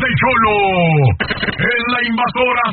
del Cholo en la Invasora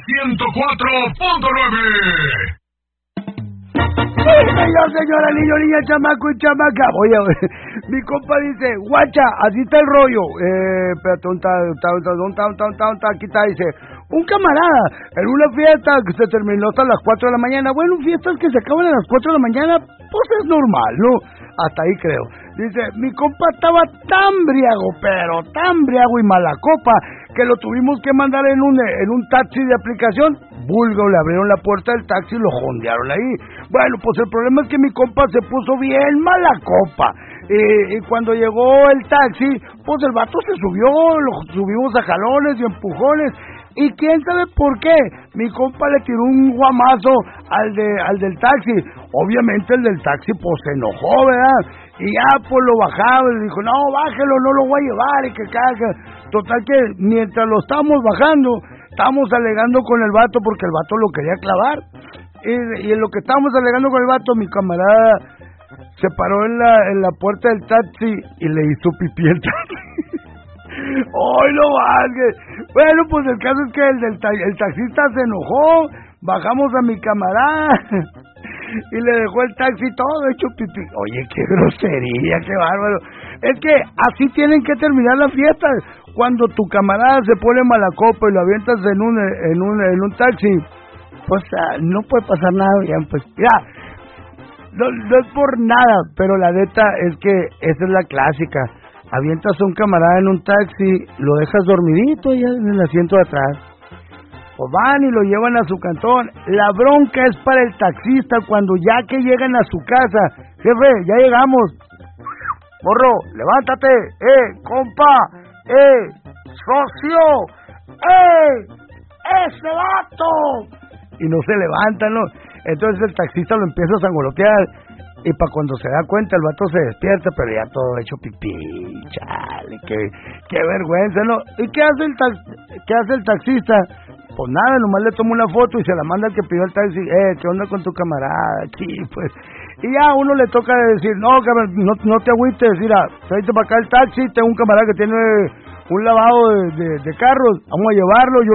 104.9. Sí, señora, niña, chamaco y chamaca. Oye, mi compa dice, guacha, así está el rollo. Espérate, aquí está, dice, un camarada en una fiesta que se terminó hasta las 4 de la mañana. Bueno, fiestas que se acaban a las 4 de la mañana, pues es normal, ¿no? Hasta ahí creo. Dice, mi compa estaba tan briago, pero tan briago y mala copa, que lo tuvimos que mandar en un taxi de aplicación. Vulgo, le abrieron la puerta del taxi y lo jondearon ahí. Bueno, pues el problema es que mi compa se puso bien mala copa. Y cuando llegó el taxi, pues el vato se subió, lo subimos a jalones y empujones. Y quién sabe por qué, mi compa le tiró un guamazo al del taxi. Obviamente el del taxi pues se enojó, ¿verdad? Y ya pues lo bajaba y dijo, no, bájelo, no lo voy a llevar y que caga. Total que mientras lo estábamos bajando, estábamos alegando con el vato porque el vato lo quería clavar. Y en lo que estábamos alegando con el vato, mi camarada se paró en la puerta del taxi y le hizo pipí al taxi. ¡Ay, no más! Bueno, pues el caso es que el taxista se enojó, bajamos a mi camarada y le dejó el taxi todo hecho pipí. Oye, qué grosería, qué bárbaro. Es que así tienen que terminar las fiestas. Cuando tu camarada se pone mala copa y lo avientas en un taxi, pues no puede pasar nada bien, pues ya. No es por nada, pero la neta es que esa es la clásica. Avientas a un camarada en un taxi, lo dejas dormidito ya en el asiento de atrás. O van y lo llevan a su cantón. La bronca es para el taxista cuando ya que llegan a su casa. Jefe, ya llegamos. Morro, levántate. Compa. Socio. ¡Ese vato! Y no se levanta, ¿no? Entonces el taxista lo empieza a sangolotear. Y para cuando se da cuenta el vato se despierta, pero ya todo hecho pipí, chale, qué vergüenza, ¿no? ¿Y qué hace el taxista? Pues nada, nomás le toma una foto y se la manda al que pidió el taxi. ¿Qué onda con tu camarada? Aquí, pues. Y ya a uno le toca decir, no, cabrón, no te agüites, mira, tráete para acá el taxi, tengo un camarada que tiene un lavado de carros, vamos a llevarlo, yo